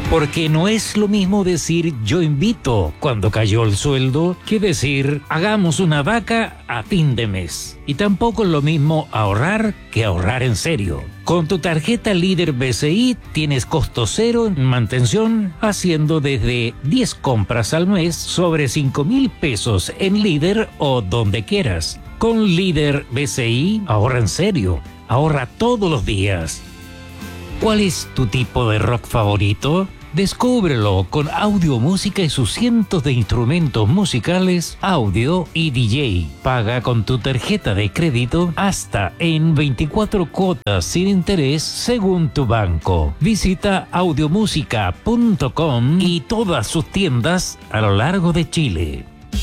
Porque no es lo mismo decir yo invito cuando cayó el sueldo que decir hagamos una vaca a fin de mes. Y tampoco es lo mismo ahorrar que ahorrar en serio. Con tu tarjeta Líder BCI tienes costo cero en mantención haciendo desde 10 compras al mes sobre 5,000 pesos en Líder o donde quieras. Con Líder BCI ahorra en serio, ahorra todos los días. ¿Cuál es tu tipo de rock favorito? Descúbrelo con audio, música y sus cientos de instrumentos musicales, audio y DJ. Paga con tu tarjeta de crédito hasta en 24 cuotas sin interés según tu banco. Visita audiomusica.com y todas sus tiendas a lo largo de Chile.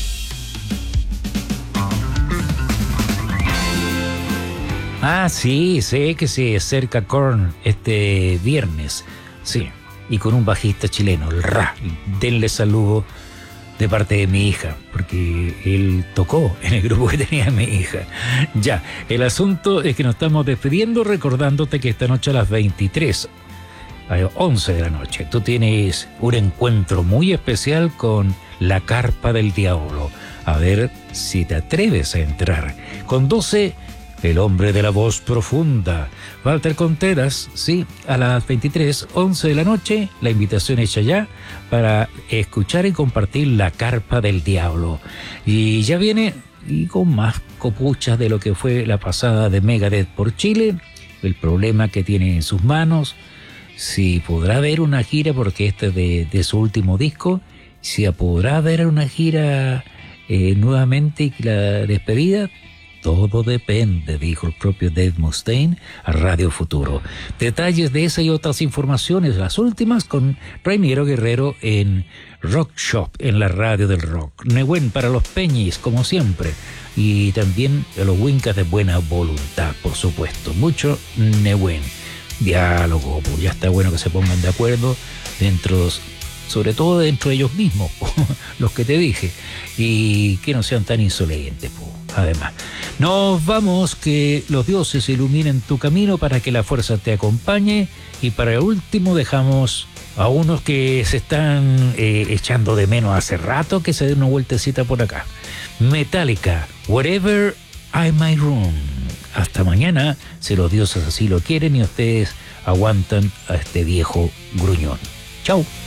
Ah, sí, sé que se acerca Korn este viernes. Sí. Y con un bajista chileno, el Ra. Denle saludo de parte de mi hija, porque él tocó en el grupo que tenía mi hija. Ya, el asunto es que nos estamos despidiendo recordándote que esta noche a las 23, a las 11 de la noche, tú tienes un encuentro muy especial con La Carpa del Diablo. A ver si te atreves a entrar. Con 12... El hombre de la voz profunda, Walter Contreras, sí, a las 23, 11 de la noche, la invitación hecha ya para escuchar y compartir La Carpa del Diablo. Y ya viene, y con más copuchas de lo que fue la pasada de Megadeth por Chile, el problema que tiene en sus manos, si podrá haber una gira, porque este es de su último disco, si podrá haber una gira nuevamente y la despedida. Todo depende, dijo el propio Dave Mustaine a Radio Futuro. Detalles de esa y otras informaciones, las últimas, con Reiniero Guerrero en Rock Shop, en la radio del rock. Nehuen para los Peñis, como siempre. Y también a los Wincas de buena voluntad, por supuesto. Mucho Nehuen. Diálogo, pues ya está bueno que se pongan de acuerdo sobre todo dentro de ellos mismos, los que te dije. Y que no sean tan insolentes, pues. Además, nos vamos, que los dioses iluminen tu camino para que la fuerza te acompañe. Y para el último dejamos a unos que se están echando de menos hace rato, que se den una vueltecita por acá. Metallica, Wherever I May Roam. Hasta mañana, si los dioses así lo quieren y ustedes aguantan a este viejo gruñón. Chau.